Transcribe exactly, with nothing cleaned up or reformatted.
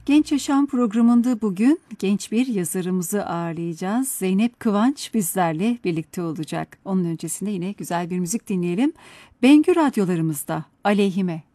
Genç Yaşam programında bugün genç bir yazarımızı ağırlayacağız. Zeynep Kıvanç bizlerle birlikte olacak. Onun öncesinde yine güzel bir müzik dinleyelim. Bengü radyolarımızda Aleyhime.